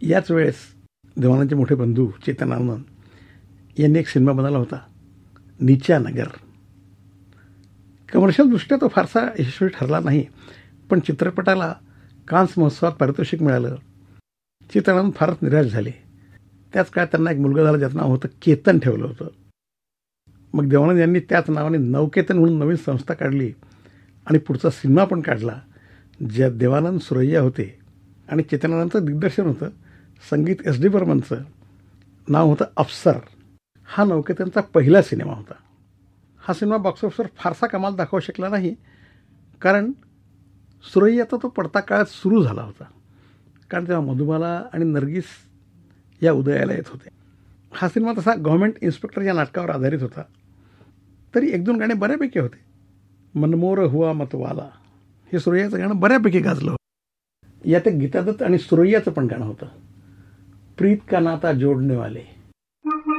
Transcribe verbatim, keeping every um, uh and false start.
याच वेळेस देवानंदचे मोठे बंधू चेतनानंद यांनी एक सिनेमा बनवला होता, नीचा नगर. कमर्शियलदृष्ट्या तो फारसा यशस्वी ठरला नाही, पण चित्रपटाला कान्स महोत्सवात पारितोषिक मिळालं. चेतनानंद फारच निराश झाले. त्याच काळात त्यांना एक मुलगा झाला ज्याचं नाव होतं केतन ठेवलं होतं. मग देवानंद यांनी त्याच नावाने नवकेतन म्हणून नवीन संस्था काढली आणि पुढचा सिनेमा पण काढला, ज्यात देवानंद सुरैया होते आणि चेतनानंदचं दिग्दर्शन होतं. संगीत एस डी बर्मनचं. नाव होतं अफसर. हा नवकेतनचा पहिला सिनेमा होता. हा सिनेमा बॉक्स ऑफिसवर फारसा कमाल दाखवू शकला नाही, कारण सुरैयाचा तो पडता काळात सुरू झाला होता, कारण तेव्हा मधुबाला आणि नर्गिस या उदयाला येत होते. हा सिनेमा तसा गव्हर्नमेंट इन्स्पेक्टर या नाटकावर आधारित होता. तरी एक दोन गाणे बऱ्यापैकी होते. मनमोर हुआ मतवाला हे सुरैयाचं गाणं बऱ्यापैकी गाजलं होतं. यात एक गीता दत्त आणि सुरैयाचं पण गाणं होतं, प्रीत का नाता जोडणे वाले.